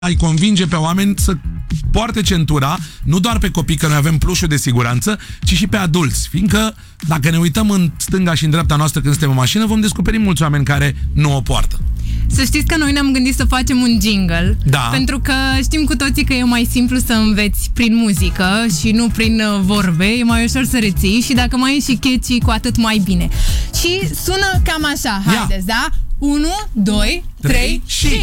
ai convinge pe oameni să poarte centura, nu doar pe copii, că noi avem plușul de siguranță, ci și pe adulți. Fiindcă dacă ne uităm în stânga și în dreapta noastră când suntem în mașină, vom descoperi mulți oameni care nu o poartă. Să știți că noi ne-am gândit să facem un jingle, pentru că știm cu toții că e mai simplu să înveți prin muzică și nu prin vorbe, e mai ușor să reții și dacă mai e și catchy, cu atât mai bine. Și sună cam așa, haideți, da? 1, 2, 3 și...